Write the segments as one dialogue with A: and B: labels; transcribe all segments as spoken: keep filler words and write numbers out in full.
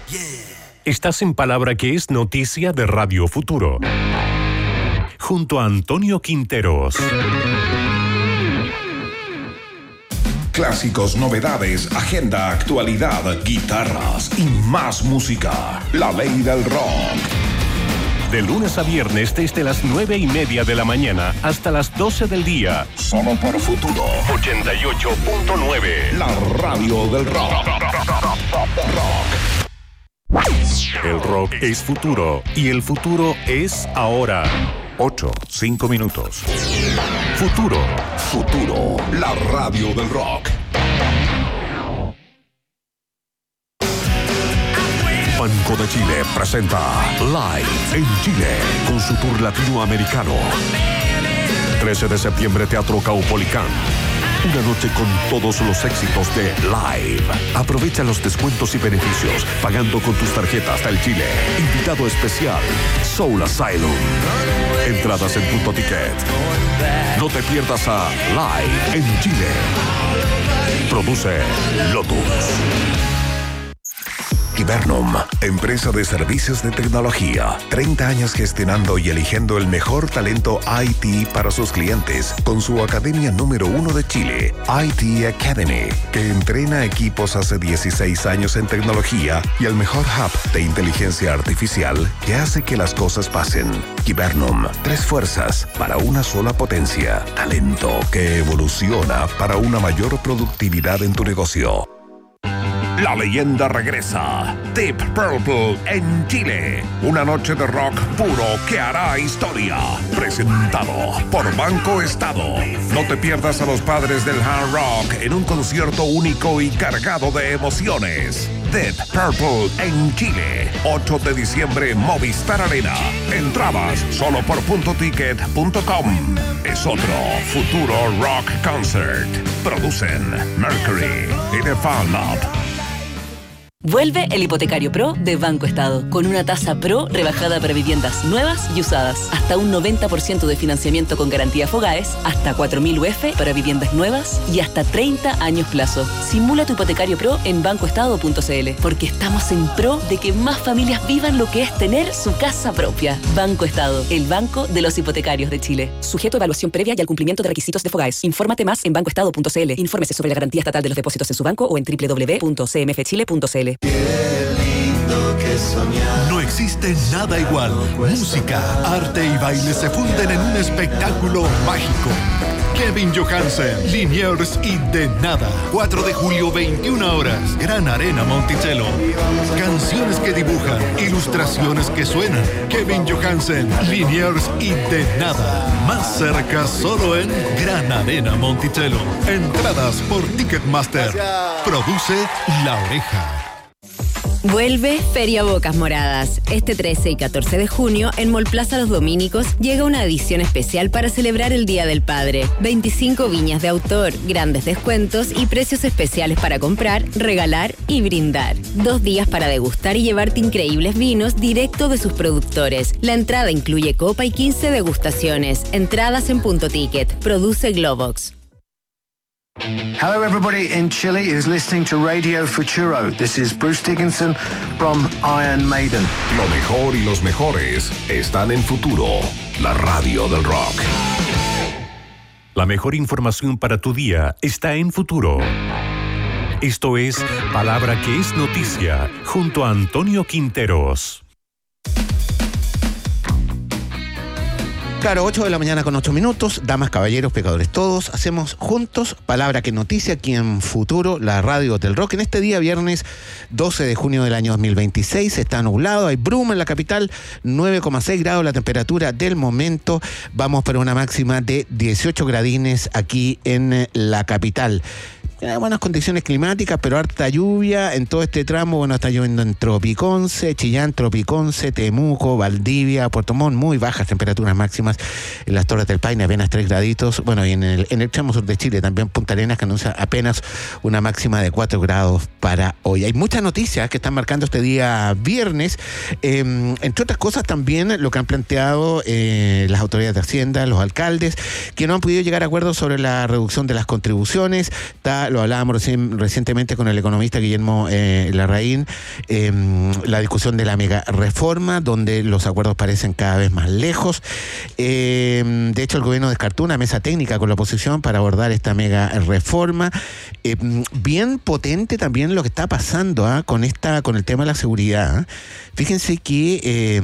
A: Estás en Palabra que es noticia de Radio Futuro, junto a Antonio Quinteros.
B: Clásicos, novedades, agenda, actualidad, guitarras y más música. La ley del rock.
A: De lunes a viernes desde las nueve y media de la mañana hasta las doce del día.
B: Solo por Futuro.
A: ochenta y ocho punto nueve.
B: La radio del rock. rock.
A: El rock es futuro y el futuro es ahora.
B: Ocho, cinco minutos.
A: Futuro.
B: Futuro. La radio del rock. Banco de Chile presenta Live en Chile con su tour latinoamericano. trece de septiembre, Teatro Caupolicán. Una noche con todos los éxitos de Live. Aprovecha los descuentos y beneficios pagando con tus tarjetas del Chile. Invitado especial, Soul Asylum. Entradas en Punto Ticket. No te pierdas a Live en Chile. Produce Lotus. Hibernum, empresa de servicios de tecnología. treinta años gestionando y eligiendo el mejor talento I T para sus clientes con su academia número uno de Chile, I T Academy, que entrena equipos hace dieciséis años en tecnología y el mejor hub de inteligencia artificial que hace que las cosas pasen. Hibernum, tres fuerzas para una sola potencia. Talento que evoluciona para una mayor productividad en tu negocio. La leyenda regresa. Deep Purple en Chile. Una noche de rock puro que hará historia. Presentado por Banco Estado. No te pierdas a los padres del hard rock en un concierto único y cargado de emociones. Deep Purple en Chile. ocho de diciembre, Movistar Arena. Entradas solo por punto ticket punto com. Es otro futuro rock concert. Producen Mercury y The Fan Lab.
C: Vuelve el Hipotecario Pro de Banco Estado, con una tasa Pro rebajada para viviendas nuevas y usadas. Hasta un noventa por ciento de financiamiento con garantía Fogaes, hasta cuatro mil U F para viviendas nuevas y hasta treinta años plazo. Simula tu Hipotecario Pro en banco estado punto c l, porque estamos en pro de que más familias vivan lo que es tener su casa propia. Banco Estado, el banco de los hipotecarios de Chile. Sujeto a evaluación previa y al cumplimiento de requisitos de Fogaes. Infórmate más en banco estado punto c l. Infórmese sobre la garantía estatal de los depósitos en su banco o en doble u doble u doble u punto c m f chile punto c l.
D: Qué lindo que soñar.
E: No existe nada igual. Música, arte y baile se funden en un espectáculo mágico. Kevin Johansen, Liniers y De Nada. cuatro de julio, veintiuna horas. Gran Arena Monticello. Canciones que dibujan, ilustraciones que suenan. Kevin Johansen, Liniers y De Nada. Más cerca solo en Gran Arena Monticello. Entradas por Ticketmaster. Produce La Oreja.
F: Vuelve Feria Bocas Moradas. Este trece y catorce de junio, en Mall Plaza Los Dominicos, llega una edición especial para celebrar el Día del Padre. veinticinco viñas de autor, grandes descuentos y precios especiales para comprar, regalar y brindar. Dos días para degustar y llevarte increíbles vinos directo de sus productores. La entrada incluye copa y quince degustaciones. Entradas en Punto Ticket. Produce Globox.
G: Hello everybody in Chile is listening to Radio Futuro. This is Bruce Dickinson from Iron Maiden.
B: Lo mejor y los mejores están en Futuro, la radio del rock.
A: La mejor información para tu día está en Futuro. Esto es Palabra que es noticia, junto a Antonio Quinteros.
H: Claro, ocho de la mañana con ocho minutos, damas, caballeros, pecadores todos, hacemos juntos Palabra que Noticia aquí en Futuro, la radio del rock. En este día, viernes doce de junio del año dos mil veintiséis, está nublado, hay bruma en la capital, nueve coma seis grados la temperatura del momento. Vamos para una máxima de dieciocho gradines aquí en la capital. Hay buenas condiciones climáticas, pero harta lluvia en todo este tramo. Bueno, está lloviendo en Tropiconce, Chillán, Tropiconce, Temuco, Valdivia, Puerto Montt, muy bajas temperaturas máximas en las Torres del Paine, apenas tres graditos. Bueno, y en el, en el tramo sur de Chile también Punta Arenas, que anuncia apenas una máxima de cuatro grados para hoy. Hay muchas noticias que están marcando este día viernes, eh, entre otras cosas también lo que han planteado eh, las autoridades de Hacienda, los alcaldes, que no han podido llegar a acuerdos sobre la reducción de las contribuciones. Está lo hablábamos recién, recientemente con el economista Guillermo eh, Larraín, eh, la discusión de la mega reforma, donde los acuerdos parecen cada vez más lejos. Eh, de hecho, el gobierno descartó una mesa técnica con la oposición para abordar esta mega reforma. Eh, bien potente también lo que está pasando ¿eh? con esta, con el tema de la seguridad. Fíjense que eh,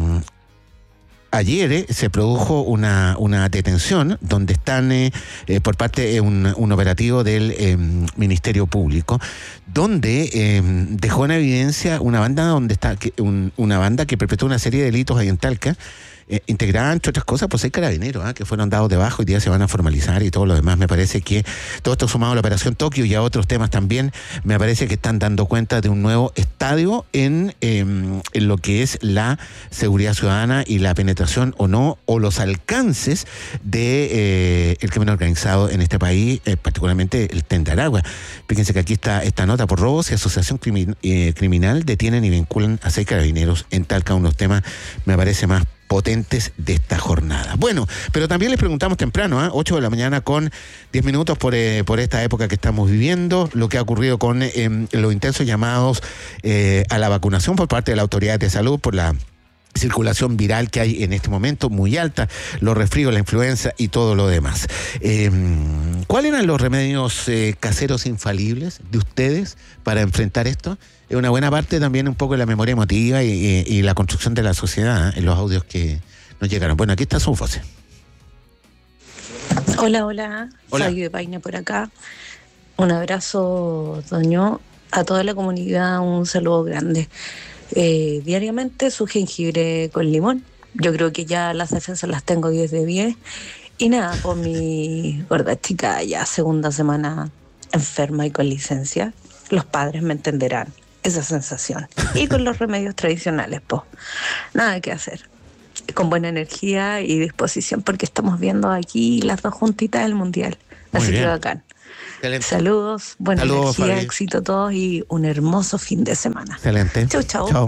H: ayer eh, se produjo una, una detención donde están eh, eh, por parte de un, un operativo del eh, Ministerio Público, donde eh, dejó en evidencia una banda donde está que, un, una banda que perpetró una serie de delitos ahí en Talca. Eh, integrada, entre otras cosas, por seis carabineros, ¿eh? que fueron dados de bajo y día se van a formalizar y todo lo demás. Me parece que todo esto sumado a la Operación Tokio y a otros temas también, me parece que están dando cuenta de un nuevo estadio en, eh, en lo que es la seguridad ciudadana y la penetración o no, o los alcances de eh, el crimen organizado en este país, eh, particularmente el Tren de Aragua. Fíjense que aquí está esta nota: por robos y asociación crimin- eh, criminal detienen y vinculan a seis carabineros en Talca. Unos temas, me parece, más potentes de esta jornada. Bueno, pero también les preguntamos temprano, ¿eh? ocho de la mañana con diez minutos por, eh, por esta época que estamos viviendo, lo que ha ocurrido con eh, los intensos llamados eh, a la vacunación por parte de la Autoridad de Salud por la circulación viral que hay en este momento, muy alta, los resfríos, la influenza y todo lo demás. Eh, ¿Cuáles eran los remedios eh, caseros infalibles de ustedes para enfrentar esto? Es una buena parte también un poco de la memoria emotiva y, y, y la construcción de la sociedad, ¿eh? en los audios que nos llegaron. Bueno, aquí está su voz.
I: Hola, hola,
H: hola.
I: Soy de Paine por acá. Un abrazo, Toño, a toda la comunidad, un saludo grande. Eh, diariamente su jengibre con limón. Yo creo que ya las defensas las tengo diez de diez. Y nada, por mi gorda chica ya segunda semana enferma y con licencia, los padres me entenderán esa sensación. Y con los remedios tradicionales, pues, nada que hacer. Con buena energía y disposición, porque estamos viendo aquí las dos juntitas del Mundial.
H: Muy
I: Así
H: bien.
I: que bacán.
H: Excelente.
I: Saludos, buena
H: Saludos,
I: energía,
H: Fabi.
I: éxito a todos y un hermoso fin de semana.
H: Excelente.
I: Chau, chau.
H: Chau.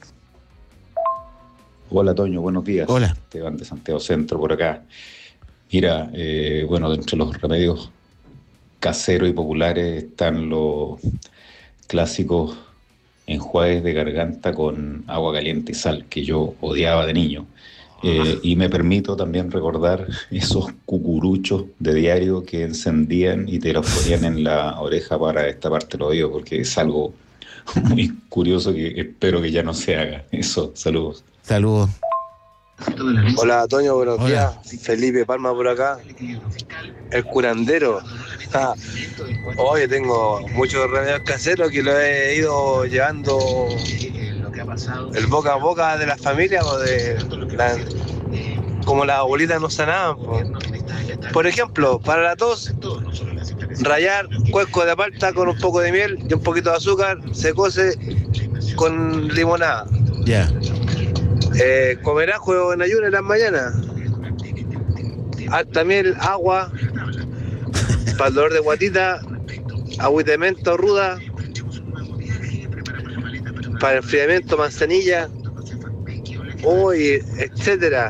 J: Hola, Toño, buenos días.
H: Hola.
J: Esteban de Santiago Centro por acá. Mira, eh, bueno, dentro de los remedios caseros y populares están los clásicos enjuagues de garganta con agua caliente y sal, que yo odiaba de niño. Eh, y me permito también recordar esos cucuruchos de diario que encendían y te los ponían en la oreja para destaparte el oído, porque es algo muy curioso que espero que ya no se haga. Eso, saludos.
H: Saludos.
K: Hola, Toño, buenos
H: Hola.
K: días. Felipe Palma por acá. El curandero. Ah, Oye, tengo muchos remedios caseros que lo he ido llevando el boca a boca de la familia o de la, como las abuelitas nos sanaban. Po. Por ejemplo, para la tos, rallar cuesco de palta con un poco de miel y un poquito de azúcar, se cose con limonada.
H: Ya.
K: Eh, comer ajo en ayuno en las mañanas. Alta miel, agua, para el dolor de guatita, agüita de menta ruda, para el enfriamiento, manzanilla, uy, etcétera.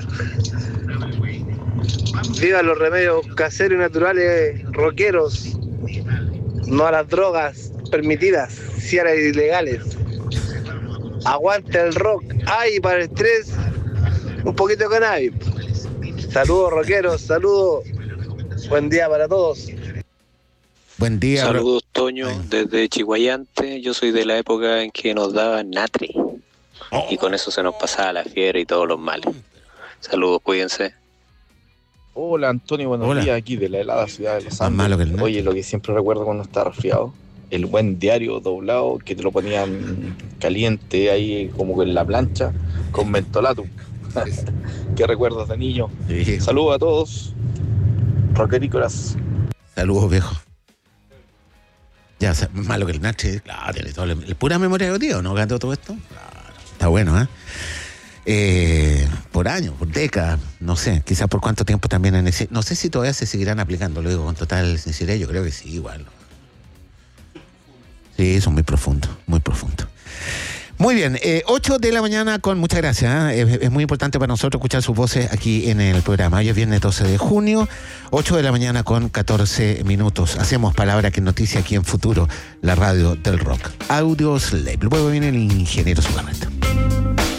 K: Viva los remedios caseros y naturales, rockeros, no a las drogas permitidas, si a las ilegales. Aguante el rock. Ay, para el estrés, un poquito de cannabis. Saludos, rockeros, saludos. Buen día para todos.
H: Buen día.
L: Saludos, Toño, desde Chihuayante. Yo soy de la época en que nos daban natri.
H: Oh.
L: Y con eso se nos pasaba la fiebre y todos los males. Saludos, cuídense.
M: Hola, Antonio, buenos
H: Hola.
M: días, aquí de la helada ciudad de Los
H: Más malo que el
M: Andes.
H: nat.
M: Oye, lo que siempre recuerdo cuando estaba resfriado, el buen diario doblado que te lo ponían caliente ahí como en la plancha con mentolatum. Qué recuerdos de niño.
H: Sí.
M: Saludos a todos, rockerícolas.
H: Saludos, viejo. Ya, o sea, malo que el Nache, claro, tiene todo el, el pura memoria de tío, ¿no? Gato todo esto. Claro, está bueno, ¿eh? Eh, por años, por décadas, no sé, quizás por cuánto tiempo también en ese, no sé si todavía se seguirán aplicando, lo digo con total sinceridad, yo creo que sí, igual. Sí, son muy profundos, muy profundos. Muy Muy bien, eh, ocho de la mañana con muchas gracias. ¿eh? Es, es muy importante para nosotros escuchar sus voces aquí en el programa. Hoy es viernes doce de junio, ocho de la mañana con catorce minutos. Hacemos Palabra que Noticia aquí en Futuro, la radio del rock. Audio Slave. Luego viene el ingeniero Sugarreta.